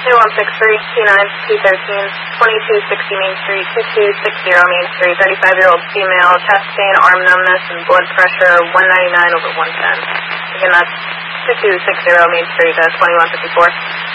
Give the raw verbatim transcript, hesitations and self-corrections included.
two one six three, two nine two one three, twenty-two sixty Main Street, two two six zero Main Street, thirty-five-year-old female, chest pain, arm numbness, and blood pressure one ninety-nine over one ten. Again, that's two two six zero Main Street, uh, twenty-one fifty-four.